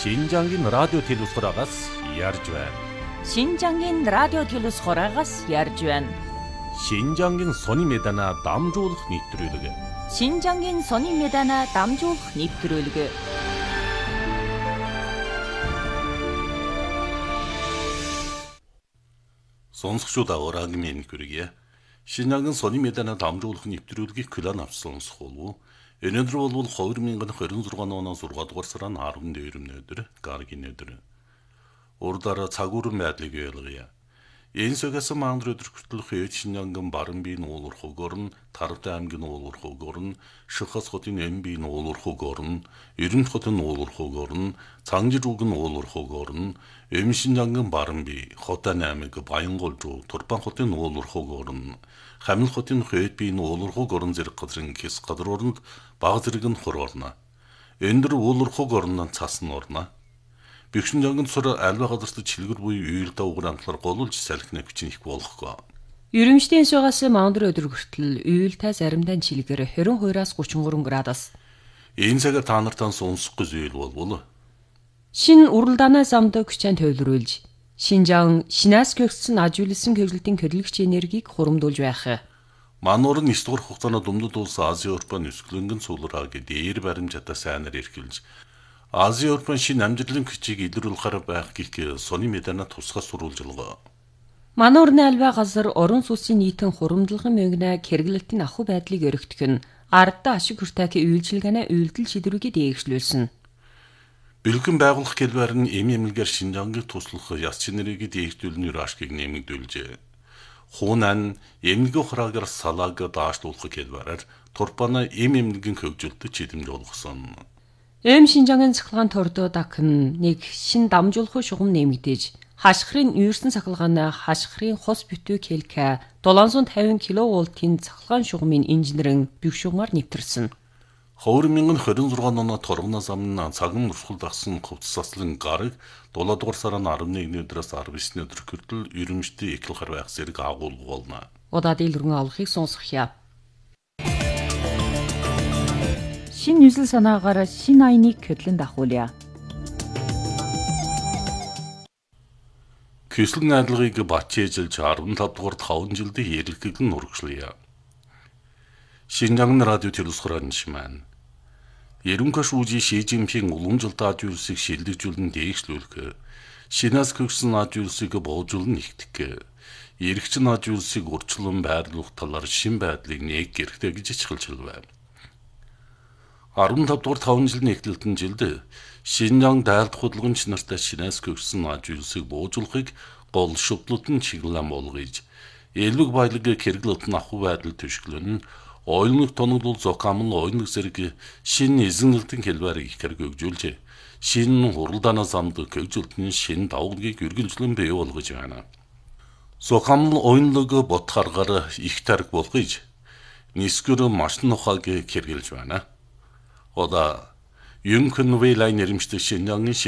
신장긴 라디오 телевизорагаас ярьж байна. 신장긴 라디오 телевизорагаас ярьж байна. 신장긴 сони медана дамжуулах нэвтрүүлэг. 신장긴 сони медана дамжуулах нэвтрүүлэг. Сонсогчдаа ураагмын хүргэе. Шинжаңгын сони медана дамжуулах нэвтрүүлгийг клан авсан сонсох болов. Өнөөдөр бол 2026 оны 6 дугаар сарын 14-ний өдөр гаргийн өдөр. Урдаараа цагуурын байдлыг ойлгоё. Энэ сөгөөс маандар өдөр хүртэл хөөж Шинжанган баран бие нуулуурхаг орн, Тарвтай аймгийн нуулуурхаг орн, Шихас хотын эм бие нуулуурхаг орн, Эрдэнэт хотын нуулуурхаг орн, Цангижуугийн нуулуурхаг орн, Эм Шинжанган баран бие, Хотын аймаг Баянгол, Турпан хотын нуулуурхаг орн, Хамил хотын хөөд бие нуулуурхаг орн зэрэг газрын хэс гадар орнд баг зэрэг нь хур орно. Өндөр уулуурхаг орноо цасан орно. Бэхшинжанган сур альва газарт чилгэр буй уйл давгар амтлаар голуулж салхинаа бичин их болохгүй. Ерөнхийдийн сугаас маандар өдөр хүртэл уйлтай заримдаа чилгэр 22-аас 33 градус. Энэ цагаар та нартаа сонсох гэж уйл болвол Шин уралдаанаа замдаг хүчээр төвлөрүүлж Шинжаан шинаас гэгдсэн ажиулсан хэвлэлтийн хөдөлгөгч энергийг хуримдуулж байх. Мануур нь 9 дугаар хугацаанд Думдад улс Ази Европын өсгөлөнгөн суулраа дээр баримжаатай сайнаар эрхэлж Ази Европын шинэ амжилтлын хүчийг илрүүлэхээр байх гэх сони медана тусгай сурвалжилгаа. Мануурны альва газар орон сууцын нийтэн хуримдлагын мөнгнө хэрэглэлтийн ахуй байдлыг өргөтгөх нь ардаа ашиг хүртэх үйлчилгээний үйлдэл шийдвэрийг дээгшлүүлсэн. Бэлгэн байгуулах гэлбэр нь эмэмлэгээр Шинжангийг туслах яс чинэрийг дээгшүүлний рашгийг нэмэгдүүлжээ. Хуунан эмнэлгийн хураагаар салааг даашлуулах гэлбэрээр Турпана эмэмлэгийн хөгжилтөд чидэмж болгосон. Эм Шинжангийн цахилгаан тордоодак нэг шин дамжуулах шугам нэмэгдэж хашхрын юурсан цахилгааны хашхрын хос битүү КЛК 750 кВт-ийн цахилгаан шугамын инженерэн бившугаар нэвтэрсэн. 2026 оны торгоноос амна цагаан урсгал дагсан хувцаслан гараг 7 дугаар сарын 11-ний өдрөөс 19-ний өдөр хүртэл ерөнхийдөө их хар байх зэрэг агуулга болно. Удаад илрэн олохыг сонсгоё. Шин 뉴сэл санаагаар шин айныг хөдлөн дахуулъя. Көслөн найдлагыг бачээжилж 15 дугаар 5 жилдээ хэрэглэн урагшлая. Шинжанган радио телевизорын шимэн. Ерөнхий шүүжи Ши Жинпин уламжлалт ажиулсыг шилжүүлэн дээгшлүүлэх, шинаас гэгдсэн ажиулсыг боожуулан нэгтгэх, эргэжин ажиулсыг урьдчилан байрлуулах талаар шин байдлыг нэг гэрхтэй гэж ичгэлжил байв. 15 дугаар 5 жилийн эхлэлтэн жилд Шинжаан дайлт хөдөлгөөн нартай шинээс гэгдсэн ажиулсыг боожуулахыг гол шүтлүүд нь чиглэлэн болгож, элбэг баялаг хэрэглэлтэн ахуй байдал төшгөлөн Ойлног тоноглол зокамл ойлног зэрэг шинэ эзэнлэлтэн хэлбэрийг ихэр гөгжүүлжээ. Шинэ хуралдаанаас амд гөгжүүлтний шинэ давгыг үргэлжлэн бий болгож байна. Зокамл ойлног ботхаргаар их тариг болгож нисгэр маш нухаг хэрэгжилж байна. Ода Юнкэн Вэйлайн нэрмжтэй Шинжаангийн